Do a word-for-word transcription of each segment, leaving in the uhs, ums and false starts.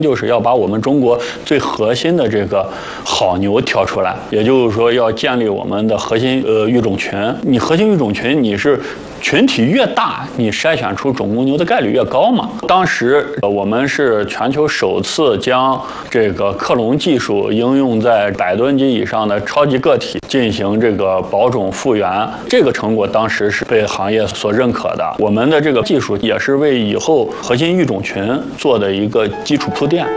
就是要把我们中国最核心的这个好牛挑出来，也就是说要建立我们的核心呃育种群。你核心育种群，你是群体越大，你筛选出种公牛的概率越高嘛。当时呃我们是全球首次将这个克隆技术应用在百吨级以上的超级个体进行这个保种复原，这个成果当时是被行业所认可的。我们的这个技术也是为以后核心育种群做的一个基础铺垫。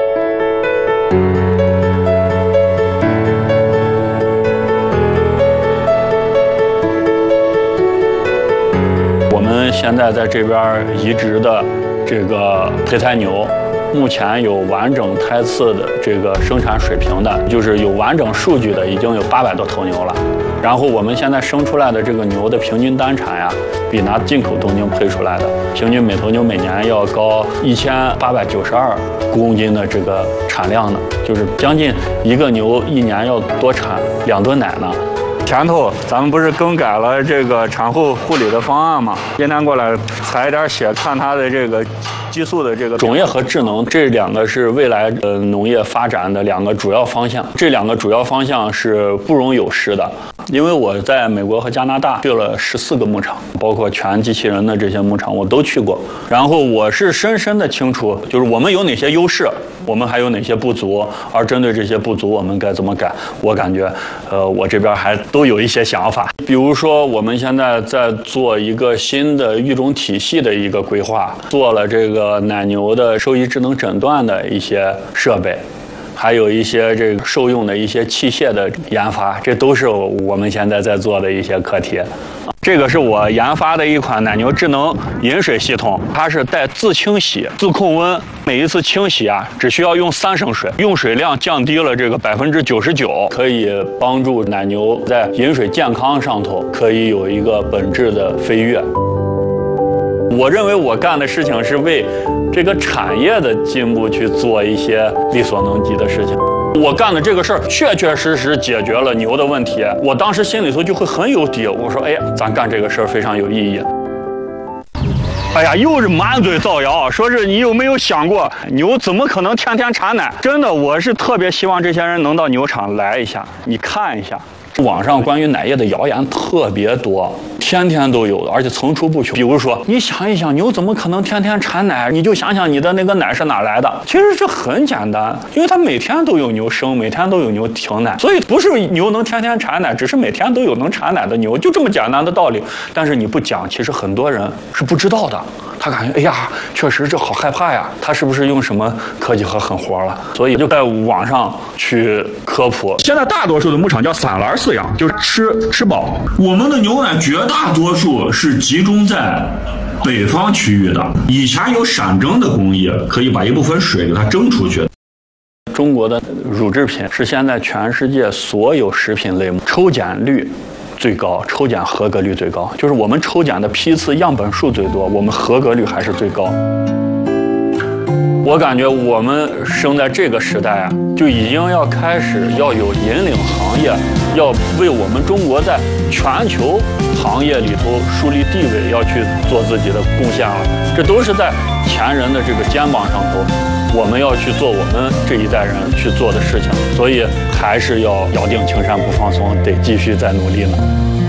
我们现在在这边移植的这个胚胎牛，目前有完整胎次的这个生产水平的，就是有完整数据的，已经有八百多头牛了。然后我们现在生出来的这个牛的平均单产呀，比拿进口东京配出来的平均每头牛每年要高一千八百九十二公斤的这个产量呢，就是将近一个牛一年要多产两吨奶呢。前头咱们不是更改了这个产后护理的方案吗？今天过来采一点血，看它的这个激素的这个种业和智能，这两个是未来呃农业发展的两个主要方向。这两个主要方向是不容有失的。因为我在美国和加拿大去了十四个牧场，包括全机器人的这些牧场我都去过。然后我是深深的清楚，就是我们有哪些优势，我们还有哪些不足，而针对这些不足，我们该怎么改？我感觉，呃，我这边还都有一些想法。比如说，我们现在在做一个新的育种体系的一个规划，做了这个奶牛的兽医智能诊断的一些设备。还有一些这个受用的一些器械的研发，这都是我们现在在做的一些课题。这个是我研发的一款奶牛智能饮水系统，它是带自清洗、自控温，每一次清洗啊，只需要用三升水，用水量降低了这个百分之九十九，可以帮助奶牛在饮水健康上头可以有一个本质的飞跃。我认为我干的事情是为这个产业的进步去做一些力所能及的事情。我干的这个事儿确确实实解决了牛的问题，我当时心里头就会很有底。我说，哎呀，咱干这个事儿非常有意义。哎呀，又是满嘴造谣，说是你有没有想过，牛怎么可能天天产奶？真的，我是特别希望这些人能到牛场来一下，你看一下。网上关于奶业的谣言特别多，天天都有的，而且层出不穷。比如说，你想一想，牛怎么可能天天产奶？你就想想你的那个奶是哪来的？其实这很简单，因为它每天都有牛生，每天都有牛停奶，所以不是牛能天天产奶，只是每天都有能产奶的牛，就这么简单的道理。但是你不讲，其实很多人是不知道的。他感觉，哎呀，确实这好害怕呀，他是不是用什么科技和狠活了？所以就在网上去科普。 现在大多数的牧场叫散栏饲养，就是吃吃饱。我们的牛奶绝大多数是集中在北方区域的，以前有闪蒸的工艺，可以把一部分水给它蒸出去。 中国的乳制品是现在全世界所有食品类目抽检率最高，抽检合格率最高，就是我们抽检的批次样本数最多，我们合格率还是最高。我感觉我们生在这个时代啊，就已经要开始要有引领行业，要为我们中国在全球行业里头树立地位，要去做自己的贡献了。这都是在前人的这个肩膀上头，我们要去做我们这一代人去做的事情，所以还是要咬定青山不放松，得继续再努力呢。